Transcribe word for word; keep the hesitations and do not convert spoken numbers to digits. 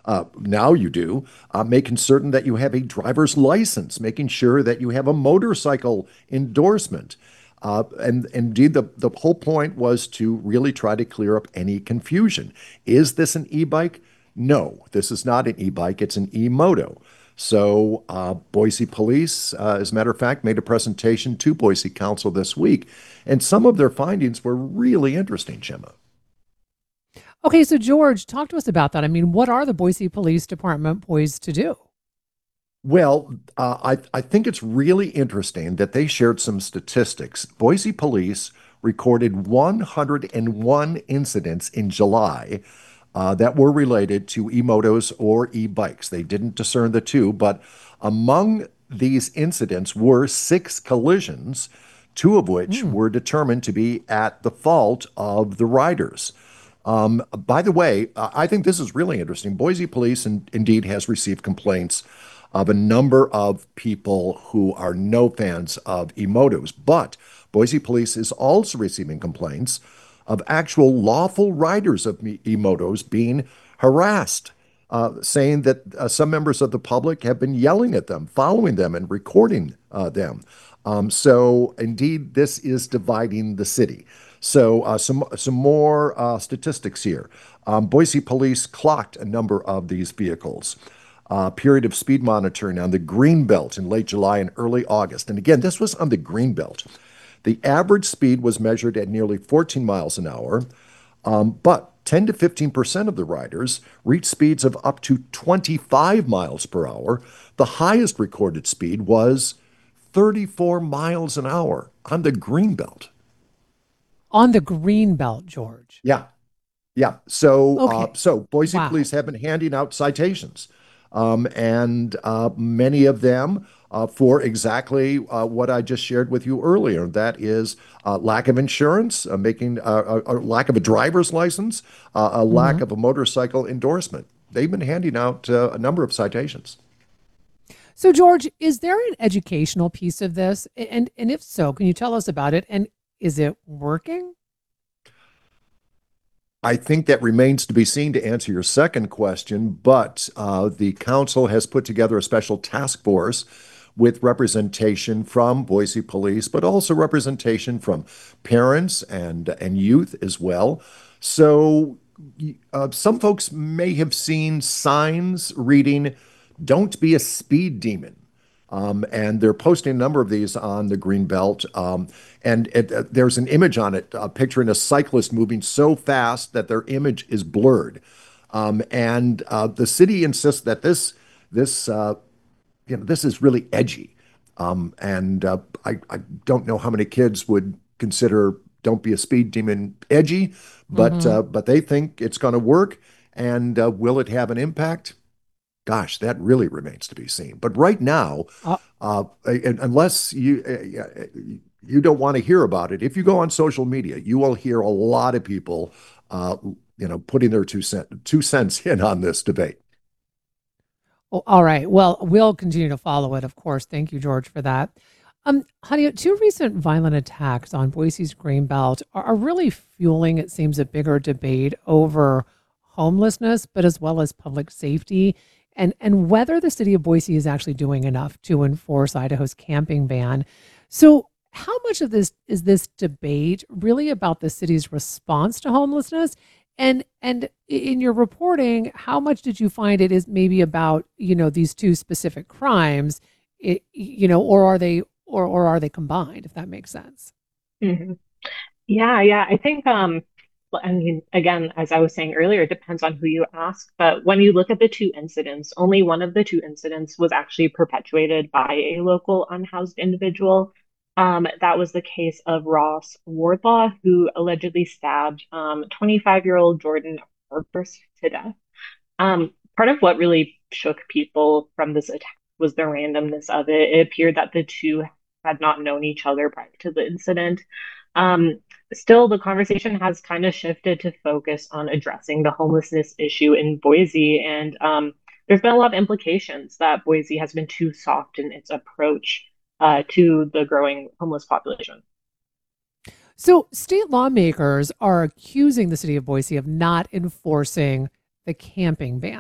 Uh, now you do, uh, making certain that you have a driver's license, making sure that you have a motorcycle endorsement. Uh, and, and indeed, the, the whole point was to really try to clear up any confusion. Is this an e-bike? No, this is not an e-bike, it's an e-moto. So, uh, Boise Police, uh, as a matter of fact, made a presentation to Boise Council this week, and some of their findings were really interesting, Gemma. Okay, so George, talk to us about that. I mean, what are the Boise Police Department poised to do? Well, uh, I, I think it's really interesting that they shared some statistics. Boise Police recorded one hundred one incidents in July uh, that were related to e-motos or e-bikes. They didn't discern the two, but among these incidents were six collisions, two of which Hmm. were determined to be at the fault of the riders. Um, by the way, uh, I think this is really interesting. Boise Police in, indeed has received complaints of a number of people who are no fans of e-motos, but Boise Police is also receiving complaints of actual lawful riders of e-motos being harassed, uh, saying that uh, some members of the public have been yelling at them, following them, and recording uh, them. Um, so, indeed, this is dividing the city. So, uh, some some more uh, statistics here. Um, Boise police clocked a number of these vehicles. Uh, period of speed monitoring on the green belt in late July and early August. And again, this was on the green belt. The average speed was measured at nearly fourteen miles an hour, um, but ten to fifteen percent of the riders reached speeds of up to twenty-five miles per hour. The highest recorded speed was thirty-four miles an hour on the green belt. On the green belt, George. Yeah, yeah. So, uh, Okay. so Boise Wow. police have been handing out citations, um, and uh, many of them uh, for exactly uh, what I just shared with you earlier. That is uh, lack of insurance, uh, making uh, a, a lack of a driver's license, uh, a lack Hmm. of a motorcycle endorsement. They've been handing out uh, a number of citations. So, George, is there an educational piece of this? And and if so, can you tell us about it? And is it working? I think that remains to be seen to answer your second question, but uh, the council has put together a special task force with representation from Boise Police, but also representation from parents and and youth as well. So uh, some folks may have seen signs reading, "Don't be a speed demon." Um, and they're posting a number of these on the green belt. Um, and it, uh, there's an image on it, uh, picturing a cyclist moving so fast that their image is blurred. Um, and uh, the city insists that this this uh, you know this is really edgy. Um, and uh, I, I don't know how many kids would consider "Don't be a speed demon" edgy, but Hmm. uh, but they think it's going to work. And uh, will it have an impact? Gosh, that really remains to be seen. But right now, Uh, uh, unless you uh, you don't want to hear about it, if you go on social media, you will hear a lot of people, uh, you know, putting their two cent two cents in on this debate. oh, all right. Well, we'll continue to follow it, of course. Thank you, George, for that. Um, honey, two recent violent attacks on Boise's Greenbelt are, are really fueling, it seems, a bigger debate over homelessness, but as well as public safety and, and whether the city of Boise is actually doing enough to enforce Idaho's camping ban. So, how much of this is this debate really about the city's response to homelessness? And and in your reporting, how much did you find it is maybe about, you know, these two specific crimes, it, you know, or are they or or are they combined, if that makes sense? Mhm. Yeah, yeah. I think, um, well, I mean, again, as I was saying earlier, it depends on who you ask. But when you look at the two incidents, only one of the two incidents was actually perpetuated by a local unhoused individual. Um, that was the case of Ross Wardlaw, who allegedly stabbed um, twenty-five-year-old Jordan Harper to death. Um, part of what really shook people from this attack was the randomness of it. It appeared that the two had not known each other prior to the incident. Um, Still, the conversation has kind of shifted to focus on addressing the homelessness issue in Boise. And um, there's been a lot of implications that Boise has been too soft in its approach uh, to the growing homeless population. So, state lawmakers are accusing the city of Boise of not enforcing the camping ban.